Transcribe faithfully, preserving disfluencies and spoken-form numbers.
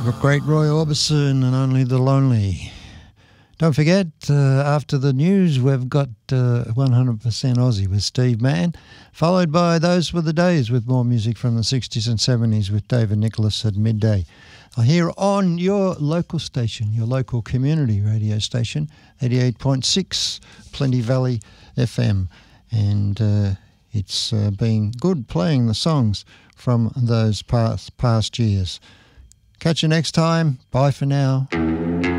Great Roy Orbison and Only the Lonely. Don't forget, uh, after the news, we've got uh, one hundred percent Aussie with Steve Mann, followed by Those Were the Days with more music from the sixties and seventies with David Nicholas at midday. Here on your local station, your local community radio station, eighty-eight point six Plenty Valley F M. And uh, it's uh, been good playing the songs from those past, past years. Catch you next time. Bye for now.